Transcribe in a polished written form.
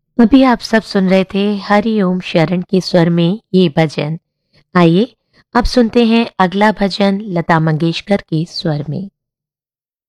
अभी आप सब सुन रहे थे हरि ओम शरण के स्वर में ये भजन। आइए अब सुनते हैं अगला भजन लता मंगेशकर के स्वर में।